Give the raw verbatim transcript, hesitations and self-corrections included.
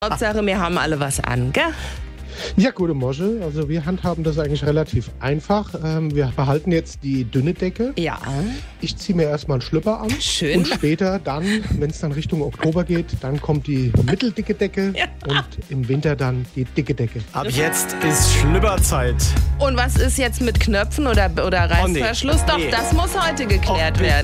Hauptsache, wir haben alle was an, gell? Ja, gute Morgen. Also wir handhaben das eigentlich relativ einfach. Ähm, wir behalten jetzt die dünne Decke. Ja. Ich ziehe mir erstmal einen Schlüpper an. Schön. Und später dann, wenn es dann Richtung Oktober geht, dann kommt die mitteldicke Decke Ja. und im Winter dann die dicke Decke. Ab jetzt ist Schlüpperzeit. Und was ist jetzt mit Knöpfen oder, oder Reißverschluss? Oh, nee. Doch, Nee. das muss heute geklärt Oh, nee. werden.